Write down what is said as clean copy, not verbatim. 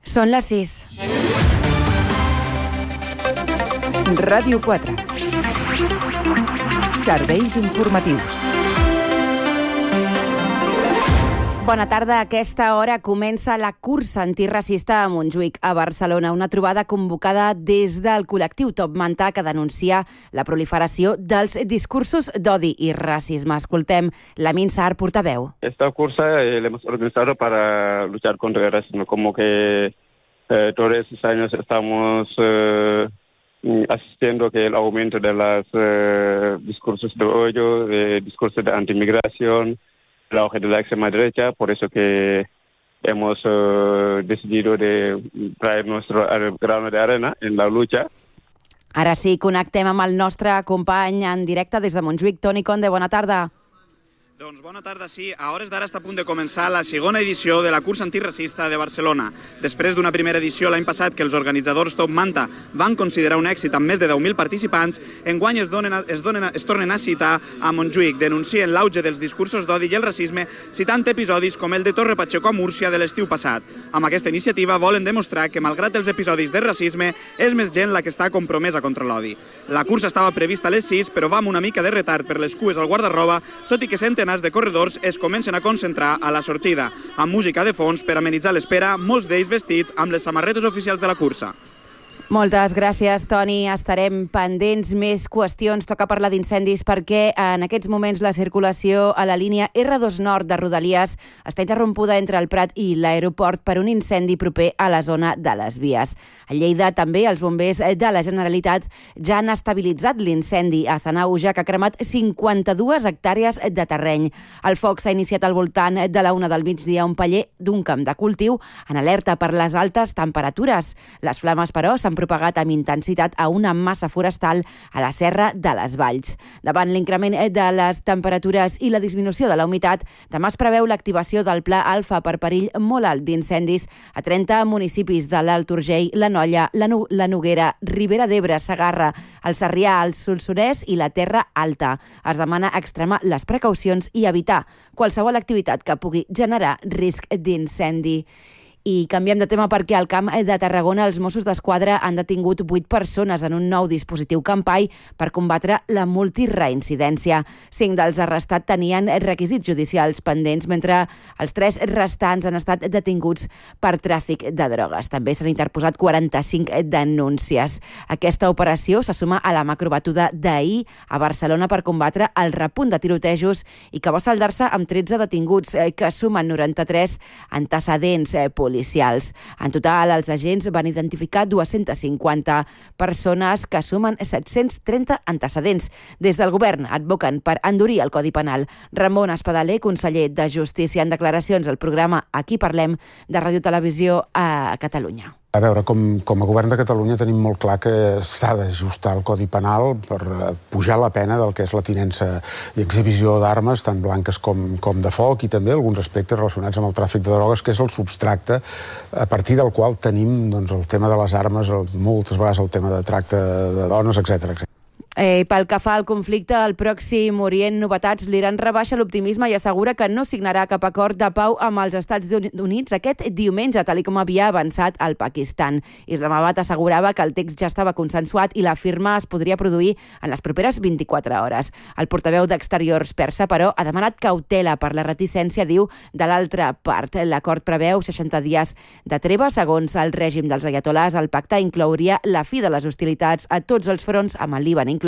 Són les 6. Ràdio 4. Serveis informatius. Bona tarda. A aquesta hora comença la cursa antiracista a Montjuïc, a Barcelona. Una trobada convocada des del col·lectiu Top Manta que denuncia la proliferació dels discursos d'odi i racisme. Escoltem Lamin Saar, portaveu. Esta cursa la hemos organizado para luchar contra el racismo. Como que todos estos años estamos asistiendo que el aumento de los discursos de odio, de discursos de antimigración, el auge de la extrema derecha, por eso que hemos decidido de traer nuestro grano de arena en la lucha. Ara sí, connectem amb el nostre company en directe des de Montjuïc, Toni Conde. Bona tarda. Doncs bona tarda, sí. A hores d'ara està a punt de començar la segona edició de la cursa antiracista de Barcelona. Després d'una primera edició l'any passat que els organitzadors Top Manta van considerar un èxit amb més de 10.000 participants, enguany es tornen a citar a Montjuïc. Denuncien l'auge dels discursos d'odi i el racisme, citant episodis com el de Torre Pacheco a Múrcia de l'estiu passat. Amb aquesta iniciativa volen demostrar que, malgrat els episodis de racisme, és més gent la que està compromesa contra l'odi. La cursa estava prevista a les 6, però va amb una mica de retard per les cues al guardarroba, tot i que centenars de corredors es comencen a concentrar a la sortida, amb música de fons per amenitzar l'espera, molts d'ells vestits amb les samarretes oficials de la cursa. Moltes gràcies, Toni. Estarem pendents. Més qüestions. Toca parlar d'incendis perquè en aquests moments la circulació a la línia R2 Nord de Rodalies està interrompuda entre el Prat i l'aeroport per un incendi proper a la zona de les vies. A Lleida també els bombers de la Generalitat ja han estabilitzat l'incendi a Sanaüja, que ha cremat 52 hectàrees de terreny. El foc s'ha iniciat al voltant de la 1 del migdia a un paller d'un camp de cultiu en alerta per les altes temperatures. Les flames, però, s'han propagat amb intensitat a una massa forestal a la Serra de les Valls. Davant l'increment de les temperatures i la disminució de la humitat, demà es preveu l'activació del Pla Alfa per perill molt alt d'incendis a 30 municipis de l'Alt Urgell, la Nolla, la Noguera, Ribera d'Ebre, Segarra, el Sarrià, el Solsonès i la Terra Alta. Es demana extremar les precaucions i evitar qualsevol activitat que pugui generar risc d'incendi. I canviem de tema perquè al Camp de Tarragona els Mossos d'Esquadra han detingut 8 persones en un nou dispositiu Campai per combatre la multireincidència. 5 dels arrestats tenien requisits judicials pendents, mentre els 3 restants han estat detinguts per tràfic de drogues. També s'han interposat 45 denúncies. Aquesta operació se suma a la macrobatuda d'ahir a Barcelona per combatre el repunt de tirotejos i que va saldar-se amb 13 detinguts, que sumen 93 antecedents policials. En total, els agents van identificar 250 persones que sumen 730 antecedents. Des del govern advoquen per endurir el Codi Penal. Ramon Espadaler, conseller de Justícia, en declaracions al programa Aquí parlem de Ràdio Televisió a Catalunya. A veure, com a govern de Catalunya tenim molt clar que s'ha d'ajustar el Codi Penal per pujar la pena del que és la tinença i exhibició d'armes, tant blanques com de foc, i també alguns aspectes relacionats amb el tràfic de drogues, que és el substracte a partir del qual tenim el tema de les armes, moltes vegades el tema de tracte de dones, etc. Pel que fa al conflicte al Pròxim Orient, novetats. L'Iran rebaixa l'optimisme i assegura que no signarà cap acord de pau amb els Estats Units aquest diumenge, tal com havia avançat el Pakistan. Islamabad assegurava que el text ja estava consensuat i la firma es podria produir en les properes 24 hores. El portaveu d'Exteriors persa, però, ha demanat cautela per la reticència, diu, de l'altra part. L'acord preveu 60 dies de treva. Segons el règim dels aiatolars, el pacte inclouria la fi de les hostilitats a tots els fronts, amb el Líban inclòs,